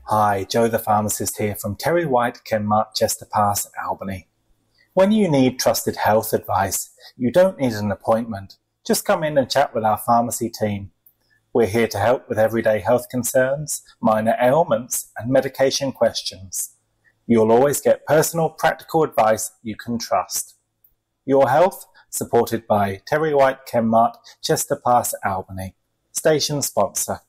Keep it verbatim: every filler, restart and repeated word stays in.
Hi, Joe the pharmacist here from Terry White Kenmart Chester Pass, Albany. When you need trusted health advice, you don't need an appointment. Just come in and chat with our pharmacy team. We're here to help with everyday health concerns, minor ailments, and medication questions. You'll always get personal, practical advice you can trust. Your health, supported by Terry White Kenmart Chester Pass, Albany. Station sponsor.